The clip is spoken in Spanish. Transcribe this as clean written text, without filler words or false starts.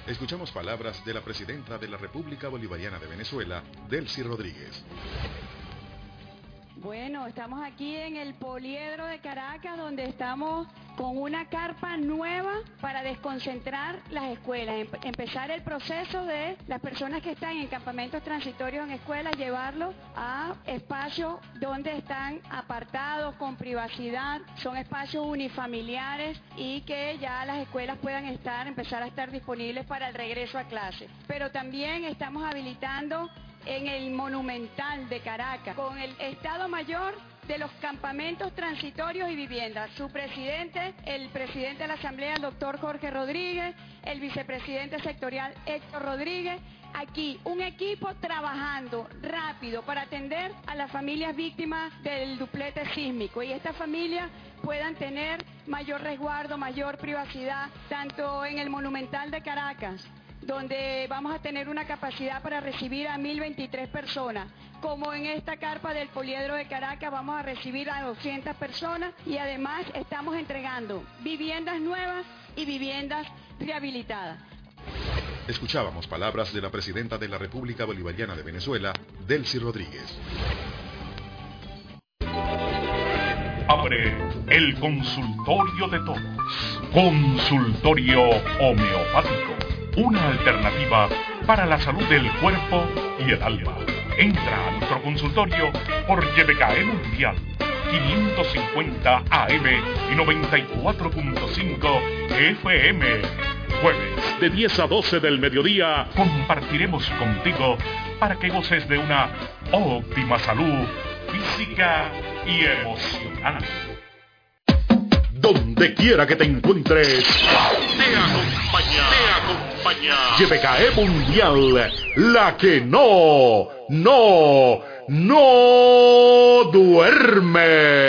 Escuchamos palabras de la presidenta de la República Bolivariana de Venezuela, Delcy Rodríguez. Bueno, estamos aquí en el Poliedro de Caracas, donde estamos con una carpa nueva para desconcentrar las escuelas, empezar el proceso de las personas que están en campamentos transitorios en escuelas, llevarlos a espacios donde están apartados, con privacidad, son espacios unifamiliares y que ya las escuelas puedan empezar a estar disponibles para el regreso a clase. Pero también estamos habilitando en el Monumental de Caracas, con el Estado Mayor de los campamentos transitorios y viviendas. Su presidente, el presidente de la Asamblea, el doctor Jorge Rodríguez, el vicepresidente sectorial Héctor Rodríguez. Aquí un equipo trabajando rápido para atender a las familias víctimas del duplete sísmico y estas familias puedan tener mayor resguardo, mayor privacidad, tanto en el Monumental de Caracas, donde vamos a tener una capacidad para recibir a 1.023 personas, como en esta carpa del Poliedro de Caracas vamos a recibir a 200 personas y además estamos entregando viviendas nuevas y viviendas rehabilitadas. Escuchábamos palabras de la presidenta de la República Bolivariana de Venezuela, Delcy Rodríguez. Abre el consultorio de todos. Consultorio homeopático. Una alternativa para la salud del cuerpo y el alma. Entra a nuestro consultorio por YBKE Mundial 550 AM y 94.5 FM. Jueves de 10 a 12 del mediodía compartiremos contigo para que goces de una óptima salud física y emocional. Donde quiera que te encuentres, Te acompaña. YBKE Mundial, la que no duerme.